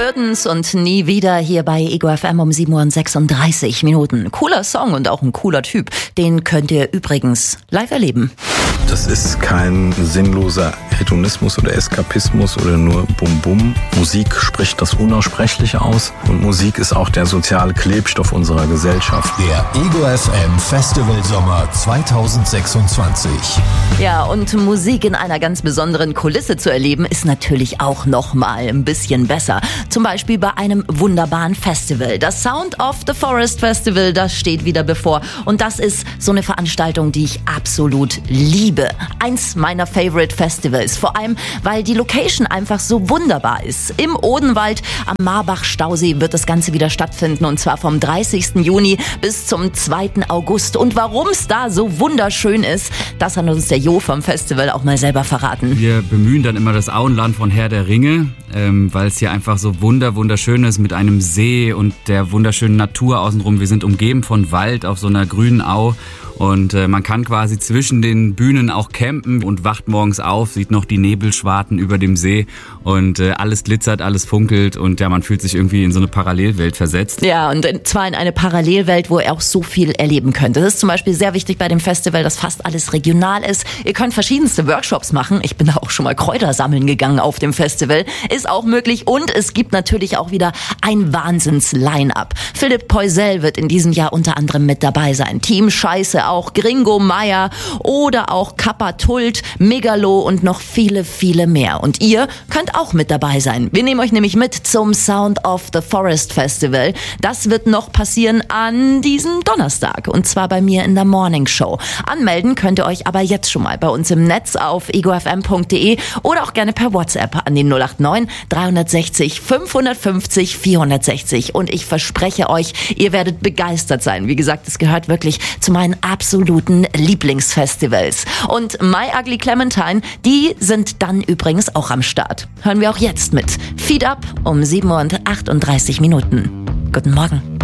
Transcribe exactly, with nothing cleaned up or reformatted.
Burdens und Nie wieder hier bei Ego F M um sieben Uhr und sechsunddreißig Minuten. Cooler Song und auch ein cooler Typ. Den könnt ihr übrigens live erleben. Das ist kein sinnloser Hedonismus oder Eskapismus oder nur Bum-Bum. Musik spricht das Unaussprechliche aus und Musik ist auch der soziale Klebstoff unserer Gesellschaft. Der Ego F M Festival Sommer zweitausendsechsundzwanzig. Ja, und Musik in einer ganz besonderen Kulisse zu erleben, ist natürlich auch noch mal ein bisschen besser. Zum Beispiel bei einem wunderbaren Festival. Das Sound of the Forest Festival, das steht wieder bevor. Und das ist so eine Veranstaltung, die ich absolut liebe. Eins meiner Favorite Festivals. Vor allem, weil die Location einfach so wunderbar ist. Im Odenwald am Marbach-Stausee wird das Ganze wieder stattfinden. Und zwar vom dreißigsten Juni bis zum zweiten August. Und warum es da so wunderschön ist, das hat uns der Jo vom Festival auch mal selber verraten. Wir bemühen dann immer das Auenland von Herr der Ringe, ähm, weil es hier einfach so wunder wunderschön ist mit einem See und der wunderschönen Natur außenrum. Wir sind umgeben von Wald auf so einer grünen Au. Und äh, man kann quasi zwischen den Bühnen auch campen und wacht morgens auf, sieht noch die Nebelschwarten über dem See und äh, alles glitzert, alles funkelt und ja, man fühlt sich irgendwie in so eine Parallelwelt versetzt. Ja, und zwar in eine Parallelwelt, wo ihr auch so viel erleben könnt. Das ist zum Beispiel sehr wichtig bei dem Festival, dass fast alles regional ist. Ihr könnt verschiedenste Workshops machen. Ich bin da auch schon mal Kräuter sammeln gegangen auf dem Festival. Ist auch möglich und es gibt natürlich auch wieder ein Wahnsinns-Line-Up. Philipp Poisel wird in diesem Jahr unter anderem mit dabei sein. Team Scheiße auch, Gringo Meier oder auch Kappa Tult, Megalo und noch viele, viele mehr. Und ihr könnt auch mit dabei sein. Wir nehmen euch nämlich mit zum Sound of the Forest Festival. Das wird noch passieren an diesem Donnerstag und zwar bei mir in der Morning Show. Anmelden könnt ihr euch aber jetzt schon mal bei uns im Netz auf ego f m punkt d e oder auch gerne per WhatsApp an den null acht neun drei sechs null fünf fünf null vier sechs null. Und ich verspreche euch, ihr werdet begeistert sein. Wie gesagt, es gehört wirklich zu meinen absoluten Lieblingsfestivals. Und My Ugly Clementine, die sind dann übrigens auch am Start. Hören wir auch jetzt mit Feed Up um sieben Uhr und achtunddreißig Minuten. Guten Morgen.